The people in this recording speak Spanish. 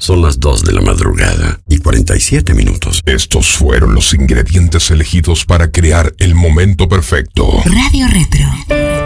Son las 2 de la madrugada y 47 minutos. Estos fueron los ingredientes elegidos para crear el momento perfecto. Radio Retro.